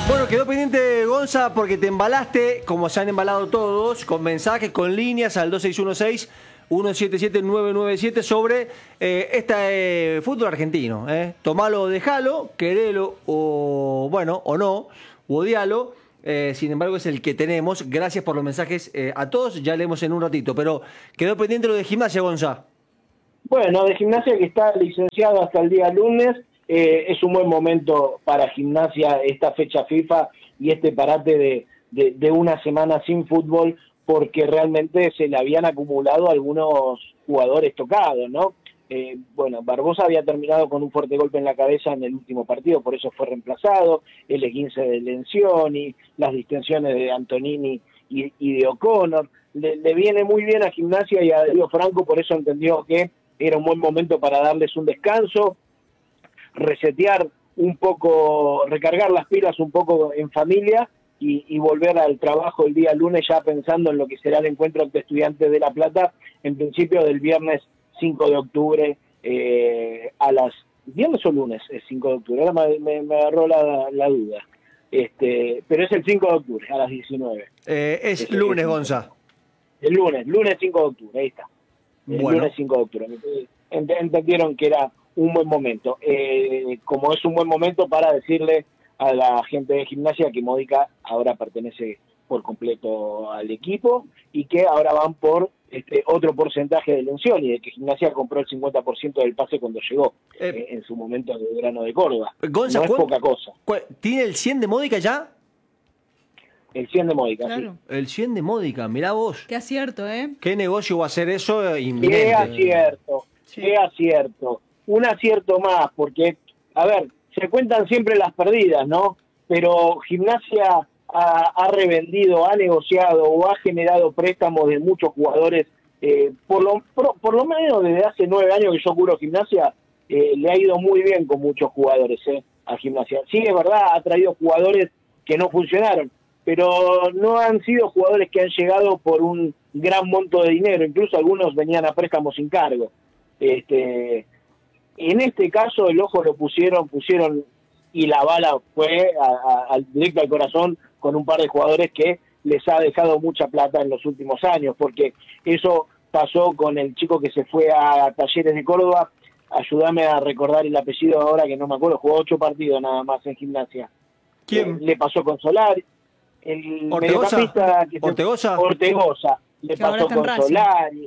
Bueno, quedó pendiente, Gonza, porque te embalaste, como se han embalado todos, con mensajes, con líneas al 2616-177-997 sobre fútbol argentino. Tomalo o dejalo, querelo o, bueno, o no, u odialo. Sin embargo, es el que tenemos. Gracias por los mensajes a todos. Ya leemos en un ratito. Pero quedó pendiente lo de Gimnasia, Gonza. Bueno, de Gimnasia, que está licenciado hasta el día lunes. Es un buen momento para Gimnasia esta fecha FIFA y este parate de una semana sin fútbol, porque realmente se le habían acumulado algunos jugadores tocados, ¿no? Bueno, Barbosa había terminado con un fuerte golpe en la cabeza en el último partido, por eso fue reemplazado, el esguince de Lencioni, las distensiones de Antonini y de O'Connor. Le viene muy bien a Gimnasia y a Darío Franco, por eso entendió que era un buen momento para darles un descanso, resetear un poco, recargar las pilas un poco en familia y volver al trabajo el día lunes ya pensando en lo que será el encuentro ante Estudiantes de La Plata, en principio del viernes 5 de octubre a las... ¿Viernes o lunes? Es 5 de octubre, ahora me agarró la duda. Pero es el 5 de octubre, a las 19. Es lunes, Gonza. El lunes 5 de octubre, ahí está. El lunes 5 de octubre. Entendieron que era un buen momento. Como es un buen momento para decirle a la gente de Gimnasia que Módica ahora pertenece por completo al equipo y que ahora van por otro porcentaje de Lencioni, de que Gimnasia compró el 50% del pase cuando llegó en su momento de verano de Córdoba. Gonza, no es poca cosa. ¿Tiene el 100 de Módica ya? El 100 de Módica, claro. Sí. El 100 de Módica, mirá vos. Qué acierto, ¿eh? ¿Qué negocio va a ser eso inminente? Qué acierto, sí. Qué acierto. Un acierto más, porque, a ver, se cuentan siempre las perdidas, ¿no? Pero Gimnasia ha revendido, ha negociado o ha generado préstamos de muchos jugadores, por lo menos desde hace 9 años que yo cubro Gimnasia, le ha ido muy bien con muchos jugadores a Gimnasia. Sí, es verdad, ha traído jugadores que no funcionaron, pero no han sido jugadores que han llegado por un gran monto de dinero, incluso algunos venían a préstamos sin cargo. En este caso el ojo lo pusieron y la bala fue directo al corazón con un par de jugadores que les ha dejado mucha plata en los últimos años, porque eso pasó con el chico que se fue a Talleres de Córdoba. Ayúdame a recordar el apellido ahora, que no me acuerdo, jugó 8 partidos nada más en Gimnasia. ¿Quién? Le pasó con Solari, el ¿Ortegoza? mediocampista que Ortegoza, le que ahora pasó está en con Racing. Solari,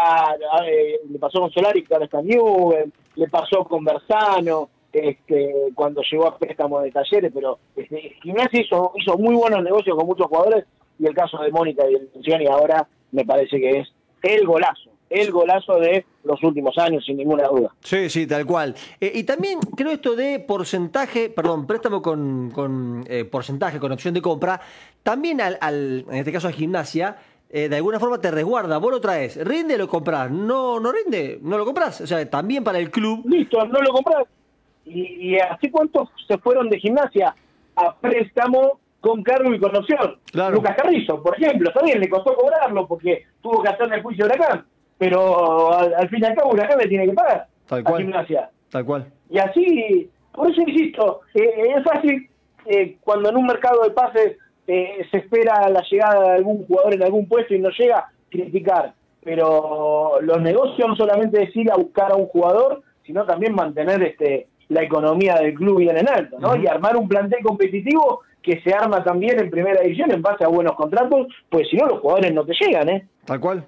le pasó con Solari, que ahora está en Newell, le pasó con Bersano, cuando llegó a préstamo de Talleres, pero Gimnasia hizo muy buenos negocios con muchos jugadores, y el caso de Mónica y el Lencioni ahora me parece que es el golazo de los últimos años, sin ninguna duda. Sí, tal cual. Y también creo esto de préstamo con porcentaje, con opción de compra, también en este caso a Gimnasia, de alguna forma te resguarda. Vos lo traes, rinde, lo comprás. No rinde, no lo comprás. O sea, también para el club. Listo, no lo comprás. Y así cuántos se fueron de Gimnasia a préstamo con cargo y con opción. Claro. Lucas Carrizo, por ejemplo, está bien, le costó cobrarlo porque tuvo que hacerle el juicio de Huracán, pero al fin y al cabo Huracán le tiene que pagar Tal cual. a Gimnasia. Tal cual. Y así, por eso insisto, es fácil cuando en un mercado de pases se espera la llegada de algún jugador en algún puesto y no llega, criticar. Pero los negocios no solamente es ir a buscar a un jugador, sino también mantener la economía del club bien en alto, ¿no? Y armar un plantel competitivo que se arma también en primera división en base a buenos contratos, pues si no los jugadores no te llegan, ¿eh? Tal cual.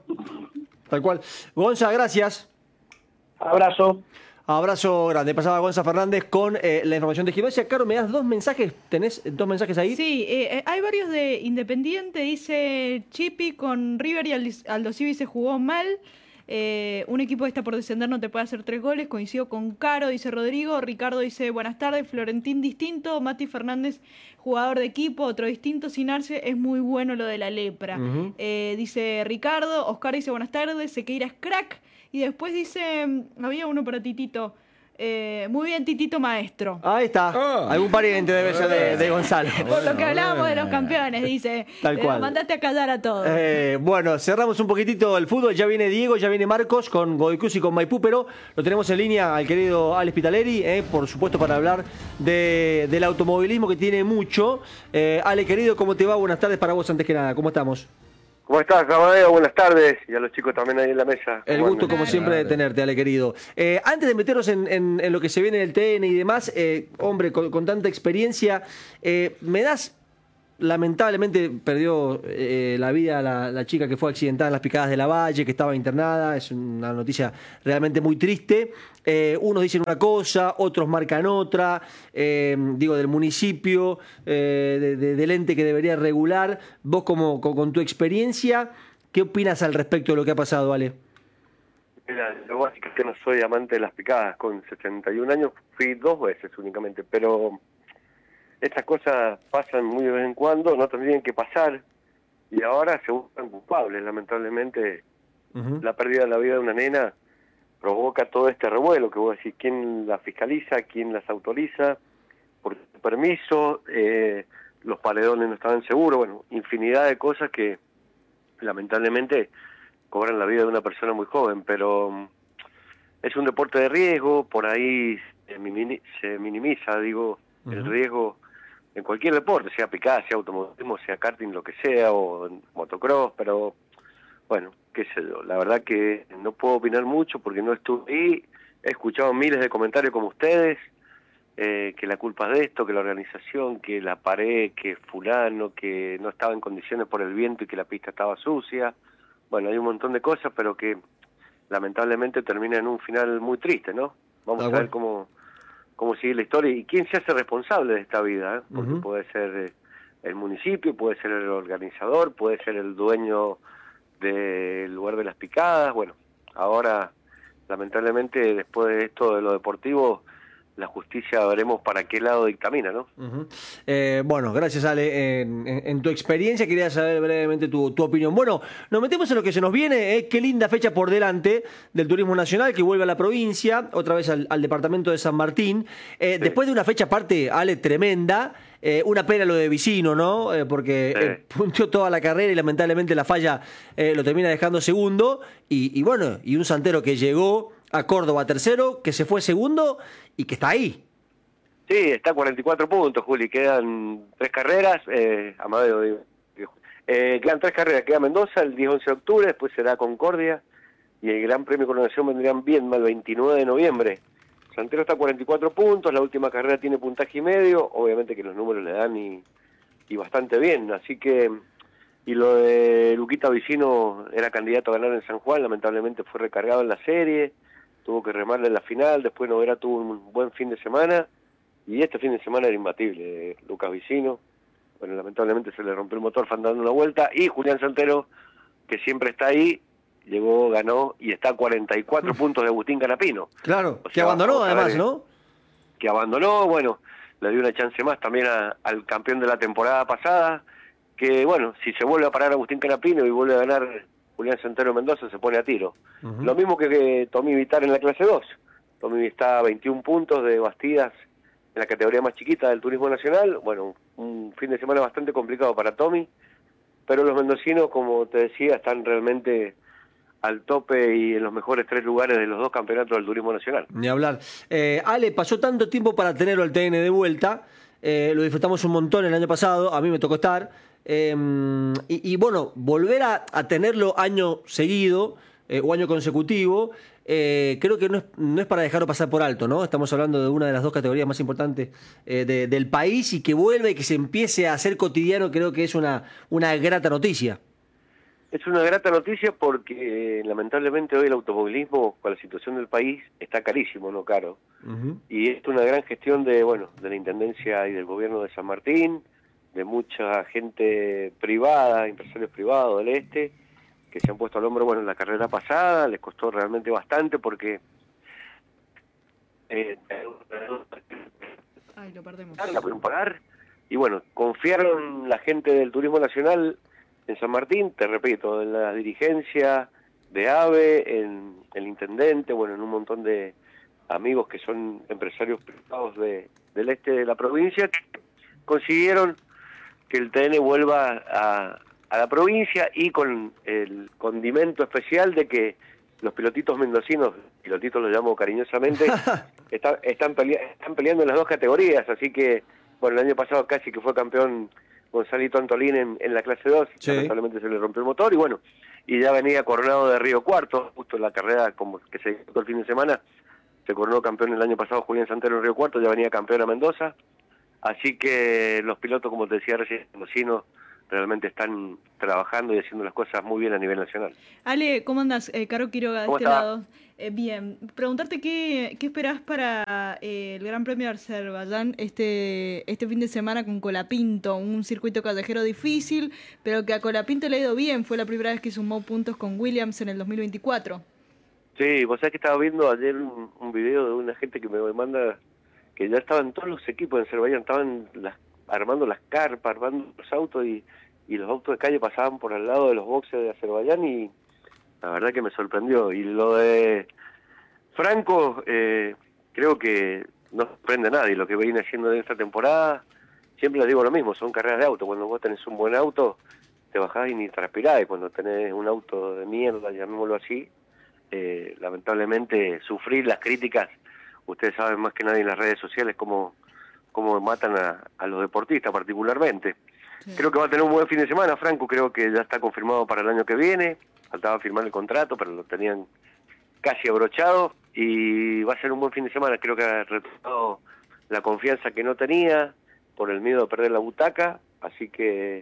Gonza, gracias. Abrazo. Abrazo grande. Pasaba Gonza Fernández con la información de Gimnasia. Caro, ¿me das 2 mensajes? ¿Tenés 2 mensajes ahí? Sí, hay varios de Independiente. Dice Chipi, con River y Aldo Civi se jugó mal. Un equipo que está por descender no te puede hacer 3 goles. Coincido con Caro, dice Rodrigo. Ricardo dice buenas tardes. Florentín distinto. Mati Fernández, jugador de equipo. Otro distinto, sin Arce. Es muy bueno lo de la lepra. Dice Ricardo. Oscar dice buenas tardes. Sequeira es crack. Y después dice, había uno para Titito. Muy bien, Titito Maestro. Ahí está. Algún pariente debe ser de Gonzalo. Por lo que hablábamos de los campeones, dice. Tal cual. Mandaste a callar a todos. Bueno, cerramos un poquitito el fútbol. Ya viene Diego, ya viene Marcos con Godoy Cruz y con Maipú, pero lo tenemos en línea al querido Alex Pitaleri, por supuesto, para hablar del automovilismo, que tiene mucho. Ale, querido, ¿cómo te va? Buenas tardes para vos antes que nada. ¿Cómo estamos? ¿Cómo estás, Amadeo? Buenas tardes. Y a los chicos también ahí en la mesa. El gusto, como siempre, de tenerte, Ale, querido. Antes de meternos en lo que se viene en el TN y demás, hombre, con tanta experiencia, me das... Lamentablemente perdió la vida la chica que fue accidentada en las Picadas de la Valle, que estaba internada. Es una noticia realmente muy triste. Unos dicen una cosa, otros marcan otra. Digo, del municipio, del ente que debería regular. Vos, con tu experiencia, ¿qué opinas al respecto de lo que ha pasado, Ale? Mira, lo básico es que no soy amante de las picadas. Con 61 años fui 2 veces únicamente, pero... Estas cosas pasan muy de vez en cuando, no tendrían que pasar, y ahora se buscan culpables. Lamentablemente, la pérdida de la vida de una nena provoca todo este revuelo, que vos decís, ¿quién la fiscaliza? ¿Quién las autoriza? ¿Por qué permiso? Los paredones no estaban seguros, bueno, infinidad de cosas que lamentablemente cobran la vida de una persona muy joven, pero es un deporte de riesgo, por ahí se minimiza, digo, el riesgo en cualquier deporte, sea picada, sea automovilismo, sea karting, lo que sea, o motocross, pero bueno, qué sé yo, la verdad que no puedo opinar mucho porque no estuve ahí, he escuchado miles de comentarios como ustedes, que la culpa es de esto, que la organización, que la pared, que fulano, que no estaba en condiciones por el viento y que la pista estaba sucia, bueno, hay un montón de cosas, pero que lamentablemente termina en un final muy triste, ¿no? Vamos a ver cómo sigue la historia y quién se hace responsable de esta vida, ¿eh? Porque puede ser el municipio, puede ser el organizador, puede ser el dueño del lugar de las picadas. Bueno, ahora lamentablemente después de esto de lo deportivo, la justicia veremos para qué lado dictamina, ¿no? Bueno, gracias, Ale. En tu experiencia quería saber brevemente tu opinión. Bueno, nos metemos en lo que se nos viene. Qué linda fecha por delante del turismo nacional, que vuelve a la provincia, otra vez al departamento de San Martín. Sí. Después de una fecha aparte, Ale, tremenda. Una pena lo de Vicino, ¿no? Porque punteó toda la carrera y lamentablemente la falla lo termina dejando segundo. Y bueno, y un santero que llegó a Córdoba tercero, que se fue segundo y que está ahí. Sí, está a 44 puntos, Juli. Quedan 3 carreras. Amadeo, digo. Quedan 3 carreras. Queda Mendoza el 10-11 de octubre, después será Concordia. Y el Gran Premio Coronación vendrían bien el 29 de noviembre. Santero está a 44 puntos, la última carrera tiene puntaje y medio. Obviamente que los números le dan y bastante bien. Así que... Y lo de Luquita Vicino era candidato a ganar en San Juan. Lamentablemente fue recargado en la serie. Tuvo que remarle en la final, después Noguera tuvo un buen fin de semana, y este fin de semana era imbatible, Lucas Vicino, bueno, lamentablemente se le rompió el motor dando una vuelta, y Julián Santero, que siempre está ahí, llegó, ganó, y está a 44 puntos de Agustín Canapino. Claro, que abandonó además, ¿no? Que abandonó, bueno, le dio una chance más también al campeón de la temporada pasada, que bueno, si se vuelve a parar Agustín Canapino y vuelve a ganar Julián Santero Mendoza, se pone a tiro. Lo mismo que Tommy Vitar en la clase 2. Tommy está a 21 puntos de Bastidas en la categoría más chiquita del turismo nacional. Bueno, un fin de semana bastante complicado para Tommy, pero los mendocinos, como te decía, están realmente al tope y en los mejores 3 lugares de los 2 campeonatos del turismo nacional. Ni hablar. Ale, pasó tanto tiempo para tenerlo al TN de vuelta, lo disfrutamos un montón el año pasado, a mí me tocó estar, y bueno, volver a tenerlo año seguido o año consecutivo, creo que no es para dejarlo pasar por alto, ¿no? Estamos hablando de una de las 2 categorías más importantes del país, y que vuelva y que se empiece a hacer cotidiano, creo que es una grata noticia. Es una grata noticia porque lamentablemente hoy el automovilismo, con la situación del país, está carísimo, no caro. Y es una gran gestión de la Intendencia y del gobierno de San Martín, de mucha gente privada, empresarios privados del este, que se han puesto al hombro, en la carrera pasada, les costó realmente bastante porque... Lo perdemos. La pueden pagar, y confiaron la gente del Turismo Nacional en San Martín, te repito, en la dirigencia de AVE, en el intendente, en un montón de amigos que son empresarios privados del este de la provincia, que consiguieron que el TN vuelva a la provincia, y con el condimento especial de que los pilotitos mendocinos, pilotitos los llamo cariñosamente, están peleando en las dos categorías, así que, bueno, el año pasado casi que fue campeón Gonzalito Antolín en la clase 2, sí. lamentablemente se le rompió el motor, y bueno, y ya venía coronado de Río Cuarto, justo en la carrera como que se disputó el fin de semana, se coronó campeón el año pasado Julián Santero en Río Cuarto, ya venía campeón a Mendoza, así que los pilotos, como te decía recién, mendocinos, realmente están trabajando y haciendo las cosas muy bien a nivel nacional. Ale, ¿cómo andás? Caro Quiroga, de ¿Cómo este está? lado. Bien, preguntarte qué esperás para el Gran Premio de Azerbaiyán este fin de semana con Colapinto, un circuito callejero difícil, pero que a Colapinto le ha ido bien, fue la primera vez que sumó puntos con Williams en el 2024. Sí, vos sabés que estaba viendo ayer un video de una gente que me manda que ya estaban todos los equipos en Azerbaiyán, estaban armando las carpas, armando los autos, y los autos de calle pasaban por al lado de los boxes de Azerbaiyán, y la verdad que me sorprendió. Y lo de Franco, creo que no sorprende a nadie lo que viene haciendo en esta temporada. Siempre les digo lo mismo, son carreras de auto. Cuando vos tenés un buen auto, te bajás y ni transpirás, y cuando tenés un auto de mierda, llamémoslo así, lamentablemente sufrir las críticas. Ustedes saben más que nadie en las redes sociales cómo matan a los deportistas particularmente. Sí. Creo que va a tener un buen fin de semana, Franco, creo que ya está confirmado para el año que viene, faltaba firmar el contrato, pero lo tenían casi abrochado, y va a ser un buen fin de semana. Creo que ha retomado la confianza que no tenía por el miedo a perder la butaca, así que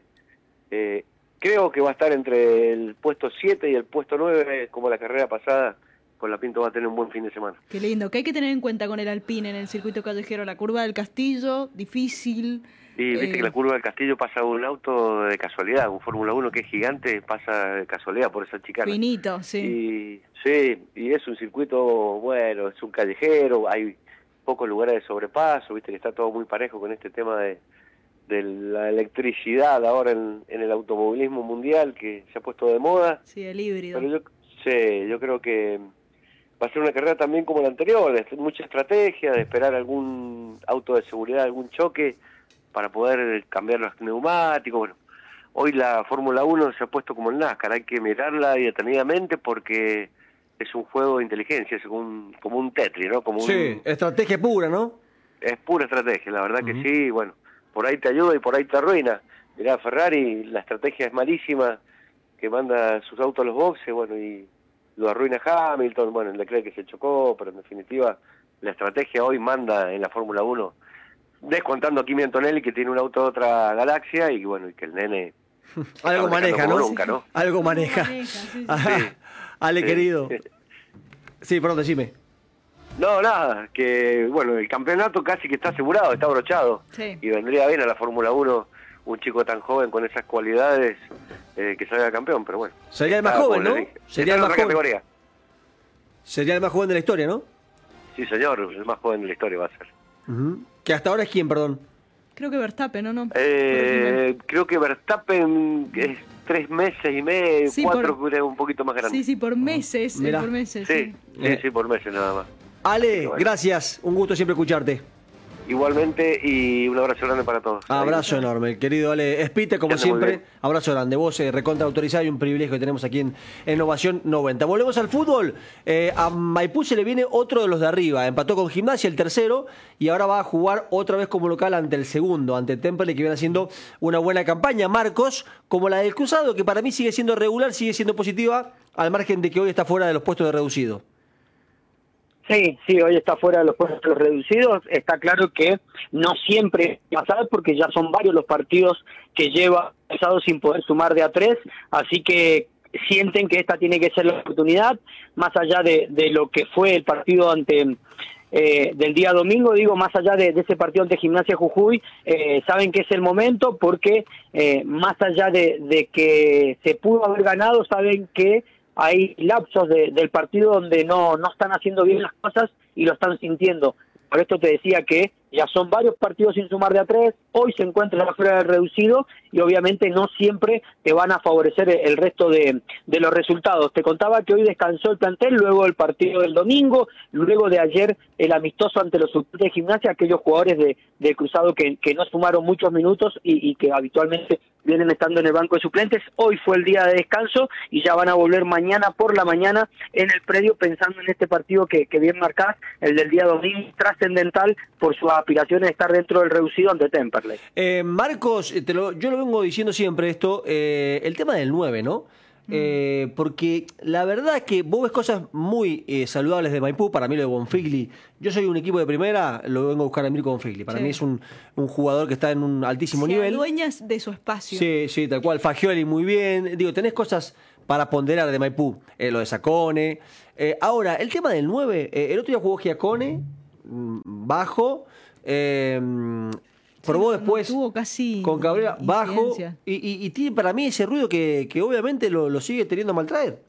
creo que va a estar entre el puesto 7 y el puesto 9, como la carrera pasada. Colapinto va a tener un buen fin de semana. Qué lindo. ¿Qué hay que tener en cuenta con el Alpine en el circuito callejero? La curva del Castillo, difícil. Y viste que la curva del Castillo pasa un auto de casualidad, un Fórmula 1 que es gigante, pasa de casualidad por esa chicana. Finito, sí. Y es un circuito, bueno, es un callejero, hay pocos lugares de sobrepaso, viste que está todo muy parejo con este tema de la electricidad ahora en el automovilismo mundial, que se ha puesto de moda. Sí, el híbrido. Pero yo creo que va a ser una carrera también como la anterior, mucha estrategia, de esperar algún auto de seguridad, algún choque, para poder cambiar los neumáticos. Bueno, hoy la Fórmula 1 se ha puesto como el NASCAR, hay que mirarla detenidamente porque es un juego de inteligencia, es como un Tetris, ¿no? Estrategia pura, ¿no? Es pura estrategia, la verdad que sí, bueno, por ahí te ayuda y por ahí te arruina. Mirá, Ferrari, la estrategia es malísima, que manda sus autos a los boxes, bueno, y lo arruina Hamilton, bueno, le cree que se chocó, pero en definitiva la estrategia hoy manda en la Fórmula 1, descontando a Kimi Antonelli, que tiene un auto de otra galaxia, y bueno, y que el nene algo maneja, ¿no? Nunca, ¿no? Algo maneja. Sí. Ale, querido. Sí, perdón, decime. No, nada, que bueno, el campeonato casi que está asegurado, está abrochado, sí. Y vendría bien a la Fórmula 1 un chico tan joven con esas cualidades que salga campeón, pero bueno. Sería el más joven, ¿no? Sería el más joven. Categoría. Sería el más joven de la historia, ¿no? Sí, señor, el más joven de la historia va a ser. ¿Que hasta ahora es quién, perdón? Creo que Verstappen, ¿no? Creo que Verstappen es 3 meses y medio, sí, 4, creo, un poquito más grande. Sí, por meses. Por meses. Sí, por meses nada más. Ale, bueno, gracias. Un gusto siempre escucharte. Igualmente, y un abrazo grande para todos. Abrazo enorme, querido Ale Espite, como siempre. Abrazo grande. Vos, recontra autorizado, y un privilegio que tenemos aquí en Innovación 90. Volvemos al fútbol. A Maipú se le viene otro de los de arriba. Empató con Gimnasia, el tercero, y ahora va a jugar otra vez como local ante el segundo, ante Temperley, que viene haciendo una buena campaña. Marcos, como la del Cruzado, que para mí sigue siendo regular, sigue siendo positiva, al margen de que hoy está fuera de los puestos de reducido. Sí, hoy está fuera de los puestos reducidos. Está claro que no siempre pasa, porque ya son varios los partidos que lleva pasado sin poder sumar de a 3, así que sienten que esta tiene que ser la oportunidad, más allá de lo que fue el partido del día domingo, más allá de ese partido ante Gimnasia Jujuy, saben que es el momento, porque más allá de que se pudo haber ganado, saben que hay lapsos del partido donde no están haciendo bien las cosas y lo están sintiendo. Por esto te decía que ya son varios partidos sin sumar de a 3, hoy se encuentran afuera del reducido y obviamente no siempre te van a favorecer el resto de los resultados. Te contaba que hoy descansó el plantel luego del partido del domingo, luego de ayer el amistoso ante los suplentes de Gimnasia, aquellos jugadores de Cruzado que no sumaron muchos minutos y que habitualmente vienen estando en el banco de suplentes. Hoy fue el día de descanso y ya van a volver mañana por la mañana en el predio pensando en este partido que bien marcás, el del día domingo, trascendental por sus aspiraciones de estar dentro del reducido ante Temperley. Marcos, yo lo vengo diciendo siempre esto, el tema del 9, ¿no? Porque la verdad que vos ves cosas muy saludables de Maipú. Para mí lo de Bonfigli, yo soy un equipo de primera, lo vengo a buscar a Mirko Bonfigli. Para mí es un jugador que está en un altísimo nivel. Dueñas de su espacio. Sí, tal cual. Fagioli muy bien. Digo, tenés cosas para ponderar de Maipú. Lo de Sacone. Ahora, el tema del 9, el otro día jugó Giacone, bajo. Probó después tuvo casi con Cabrera bajo incidencia. y tiene para mí ese ruido que obviamente lo sigue teniendo Maltraer.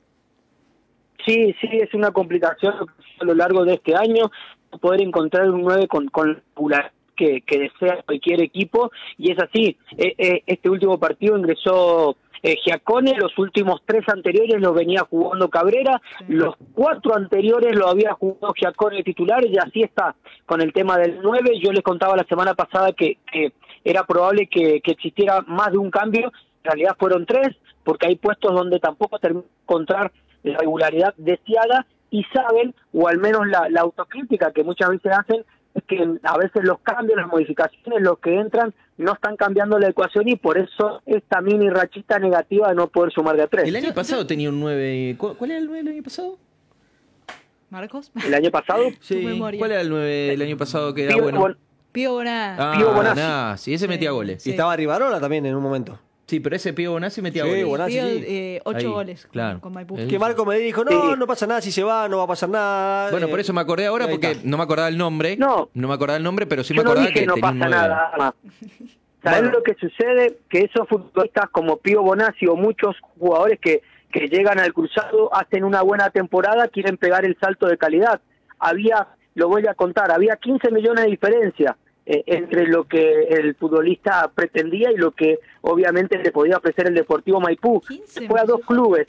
Sí, es una complicación a lo largo de este año poder encontrar un 9 con la que desea cualquier equipo, y es así. Este último partido ingresó Giacone, los últimos 3 anteriores los venía jugando Cabrera, los 4 anteriores lo había jugado Giacone titular, y así está con el tema del 9. Yo les contaba la semana pasada que era probable que existiera más de un cambio, en realidad fueron 3, porque hay puestos donde tampoco termina de encontrar la regularidad deseada, y saben, o al menos la autocrítica que muchas veces hacen, es que a veces los cambios, las modificaciones, los que entran, no están cambiando la ecuación, y por eso esta mini rachita negativa de no poder sumar de a 3. El año pasado tenía un 9. ¿Cuál era el 9 del año pasado? ¿Marcos? ¿El año pasado? Sí. memoria. ¿Cuál era el 9 del año pasado que era Pío bueno? Pío Bonà. Pío Bonazzi. Sí, ese metía goles. Y estaba Rivarola también en un momento. Sí, pero ese Pío Bonazzi metía Sí, goles. Bonazzi. Pío, sí. 8 Ahí, goles claro. con Maipú. Que Marco me dijo, no pasa nada si se va, no va a pasar nada. Bueno, por eso me acordé ahora, ahí porque está. no me acordaba el nombre. No. No me acordaba el nombre, pero sí Yo me no acordaba dije que no tenía pasa un 9. nada, Ama. ¿Sabés Bueno. lo que sucede? Que esos futbolistas como Pío Bonazzi o muchos jugadores que llegan al Cruzado, hacen una buena temporada, quieren pegar el salto de calidad. Lo voy a contar, había 15 millones de diferencia entre lo que el futbolista pretendía y lo que obviamente le podía ofrecer el Deportivo Maipú. 15 Fue a 2 clubes.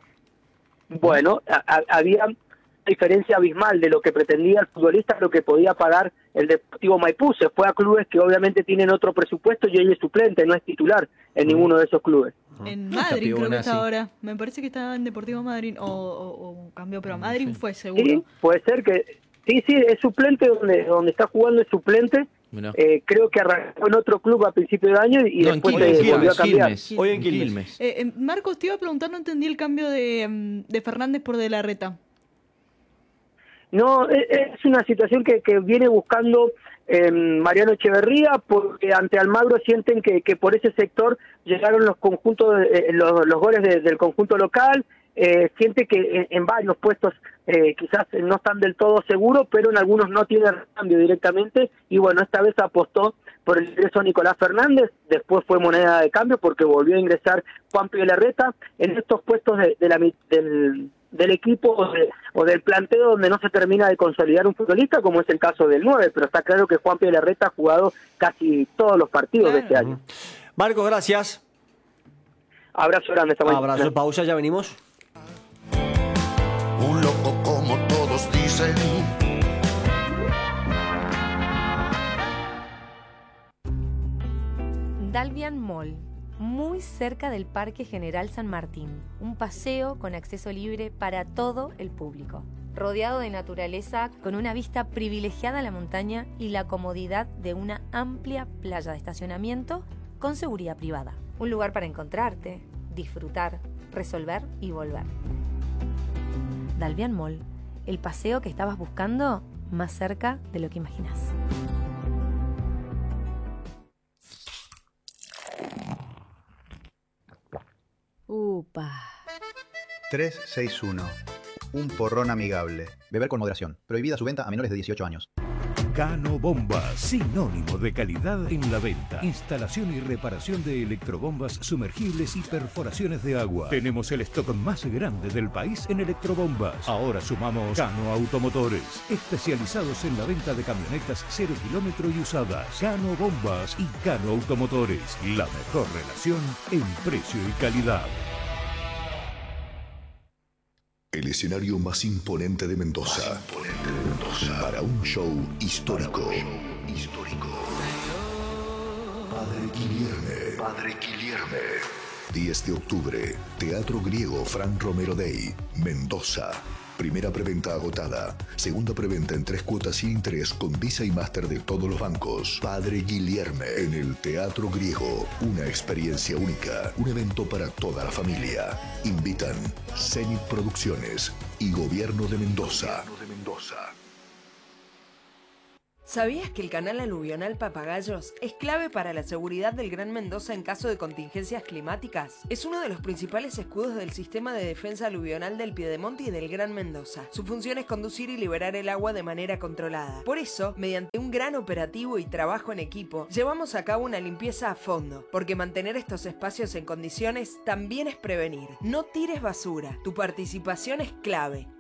Bueno, había una diferencia abismal de lo que pretendía el futbolista a lo que podía pagar el Deportivo Maipú. Se fue a clubes que obviamente tienen otro presupuesto y él es suplente, no es titular en ninguno de esos clubes. En Está Madrid Pío creo que Bonazzi. está ahora. Me parece que estaba en Deportivo Madrid o cambió, pero a Madrid fue seguro. Sí, puede ser que... Sí, es suplente, donde está jugando es suplente. Mirá. Creo que arrancó en otro club a principio de año y No, en después Quilmes, se volvió a cambiar. Quilmes. Hoy en Quilmes. Marcos, te iba a preguntar, no entendí el cambio de Fernández por De la Reta. No, es una situación que viene buscando Mariano Echeverría, porque ante Almagro sienten que por ese sector llegaron los conjuntos, los goles del conjunto local. Siente que en varios puestos quizás no están del todo seguros, pero en algunos no tienen cambio directamente, y bueno, esta vez apostó por el ingreso de Nicolás Fernández, después fue moneda de cambio porque volvió a ingresar Juan Pío Larreta en estos puestos del equipo o del planteo donde no se termina de consolidar un futbolista, como es el caso del 9, pero está claro que Juan Pío Larreta ha jugado casi todos los partidos de este año. Marcos, gracias. Abrazo grande, esta mañana. Abrazo, pausa, ya venimos. Un loco como todos dicen. Dalvian Mall, muy cerca del Parque General San Martín. Un paseo con acceso libre para todo el público. Rodeado de naturaleza, con una vista privilegiada a la montaña y la comodidad de una amplia playa de estacionamiento con seguridad privada. Un lugar para encontrarte, disfrutar, resolver y volver. Dalvian Mall, el paseo que estabas buscando más cerca de lo que imaginas. Upa. 361. Un porrón amigable. Beber con moderación. Prohibida su venta a menores de 18 años. Cano Bombas, sinónimo de calidad en la venta. Instalación y reparación de electrobombas sumergibles y perforaciones de agua. Tenemos el stock más grande del país en electrobombas. Ahora sumamos Cano Automotores, especializados en la venta de camionetas 0 kilómetro y usadas. Cano Bombas y Cano Automotores, la mejor relación en precio y calidad. El escenario más imponente de Mendoza. Para un show histórico. Padre Guilherme. 10 de octubre, Teatro Griego Fran Romero Day, Mendoza. Primera preventa agotada. Segunda preventa en 3 cuotas sin interés con Visa y Master de todos los bancos. Padre Guilherme en el Teatro Griego. Una experiencia única. Un evento para toda la familia. Invitan Zenit Producciones y Gobierno de Mendoza. ¿Sabías que el canal aluvional Papagayos es clave para la seguridad del Gran Mendoza en caso de contingencias climáticas? Es uno de los principales escudos del sistema de defensa aluvional del Piedemonte y del Gran Mendoza. Su función es conducir y liberar el agua de manera controlada. Por eso, mediante un gran operativo y trabajo en equipo, llevamos a cabo una limpieza a fondo, porque mantener estos espacios en condiciones también es prevenir. No tires basura. Tu participación es clave.